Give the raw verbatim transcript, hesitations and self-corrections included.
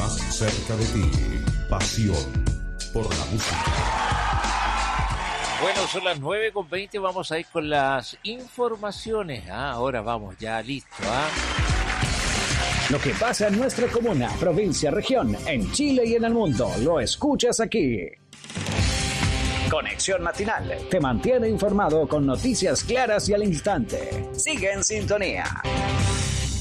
más cerca de ti. Pasión por la música. Bueno, son las nueve con veinte, vamos a ir con las informaciones. Ah, ahora vamos, ya listo. ¿ah? Lo que pasa en nuestra comuna, provincia, región, en Chile y en el mundo, lo escuchas aquí. Conexión Matinal te mantiene informado con noticias claras y al instante. Sigue en sintonía.